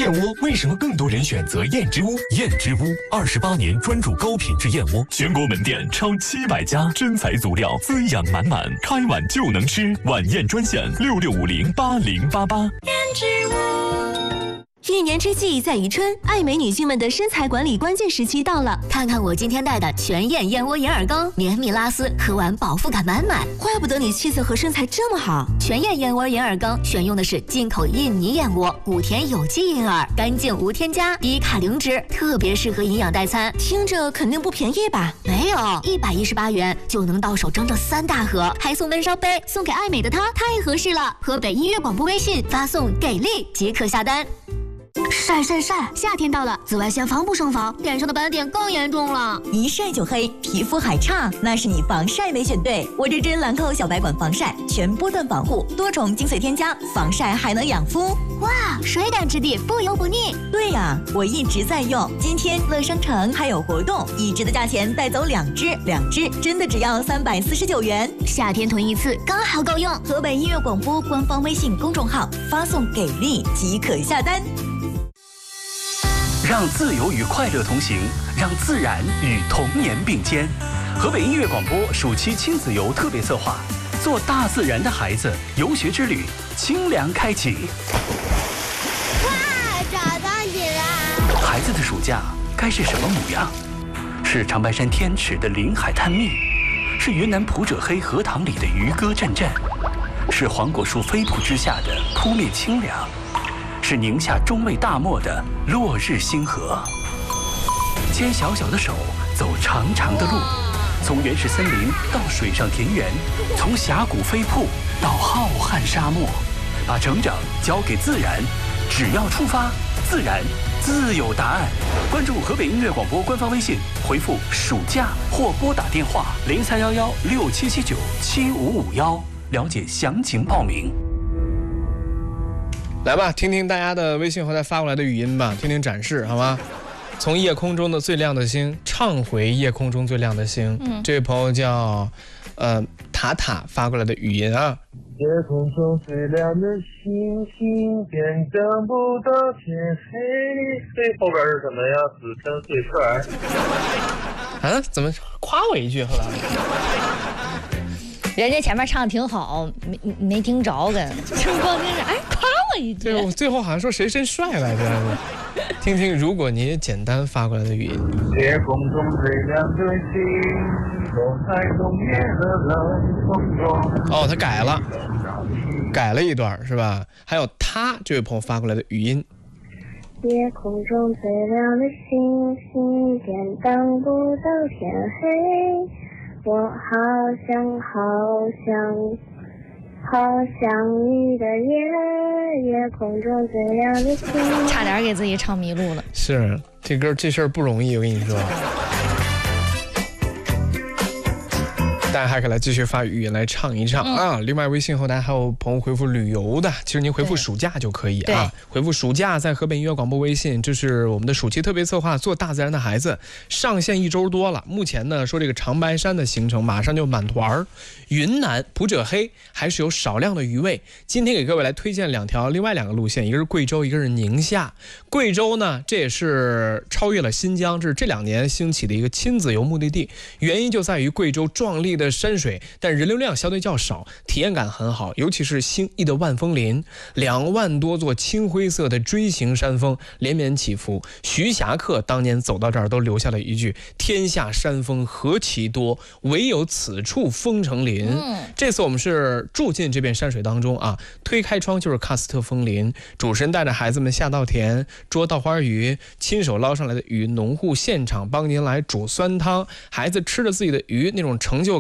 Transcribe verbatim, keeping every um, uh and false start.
燕窝为什么更多人选择燕之屋？燕之屋二十八年专注高品质燕窝，全国门店超七百家，真材足料，滋养满满，开碗就能吃。晚宴专线六六五零八零八八。 燕之屋。一年之计在于春，爱美女性们的身材管理关键时期到了。 看看我今天带的全燕燕窝银耳羹，绵密拉丝，喝完饱腹感满满。 怪不得你气色和身材这么好。 全燕燕窝银耳羹选用的是进口印尼燕窝，谷田有机银耳，干净无添加，低卡零脂，特别适合营养代餐。 听着肯定不便宜吧？ 没有，一百一十八元就能到手整整三大盒，还送温烧杯，送给爱美的她太合适了。河北音乐广播微信发送给力即可下单。晒晒晒！夏天到了，紫外线防不胜防，脸上的斑点更严重了。 一晒就黑，皮肤还差，那是你防晒没选对。我这支兰蔻小白管防晒，全波段防护，多重精粹添加，防晒还能养肤。 哇，水感质地，不油不腻。 对呀，我一直在用。今天乐商城还有活动，一支的价钱带走两支，两支真的只要三百四十九元。 夏天囤一次刚好够用。 河北音乐广播官方微信公众号发送给力即可下单。 让自由与快乐同行，让自然与童年并肩。河北音乐广播暑期亲子游特别策划，做大自然的孩子游学之旅，清凉开启。 哇，找到你了！ 孩子的暑假该是什么模样？是长白山天池的临海探秘，是云南普者黑荷塘里的渔歌阵阵，是黄果树飞瀑之下的扑面清凉，是宁夏中卫大漠的落日星河。牵小小的手，走长长的路，从原始森林到水上田园，从峡谷飞瀑到浩瀚沙漠，把成长交给自然，只要出发，自然自有答案。关注河北音乐广播官方微信，回复暑假或拨打电话零三幺幺六七七九七五五幺，了解详情报名。 来吧，听听大家的微信后台发过来的语音吧，听听展示好吗？从夜空中的最亮的星唱回夜空中最亮的星。嗯，这位朋友叫呃塔塔发过来的语音啊。 夜空中最亮的星星，点灯不到天黑。这后边是什么呀？子称最帅。 啊？怎么夸我一句后来？ 人家前面唱的挺好，没没听着跟，就光听着哎夸我一句。 对，我最后好像说谁真帅来着。听听，如果你也简单发过来的语音。 夜空中最亮的星，我在冬夜的冷风中。 哦，他改了，改了一段是吧？还有他这位朋友发过来的语音。 夜空中最亮的星星，点灯不到天黑。我好想好想好想你的夜，夜空中最亮的星。 差点给自己唱迷路了。 是，这歌这事儿不容易，我跟你说。大家还可以来继续发语音来唱一唱、嗯、啊！另外，微信后台还有朋友回复旅游的，其实您回复暑假就可以啊。回复暑假，在河北音乐广播微信，这是我们的暑期特别策划《做大自然的孩子》，上线一周多了。目前呢，说这个长白山的行程马上就满团，云南普者黑还是有少量的余位。今天给各位来推荐两条另外两个路线，一个是贵州，一个是宁夏。贵州呢，这也是超越了新疆，这是这两年兴起的一个亲子游目的地，原因就在于贵州壮丽的山水，但人流量相对较少，体验感很好，尤其是兴义的万峰林，两万多座青灰色的锥形山峰连绵起伏。徐霞客当年走到这儿都留下了一句：天下山峰何其多，唯有此处风成林。嗯、这次我们是住进这片山水当中啊，推开窗就是喀斯特枫林，主持人带着孩子们下稻田，捉稻花鱼，亲手捞上来的鱼，农户现场帮您来煮酸汤，孩子吃着自己的鱼，那种成就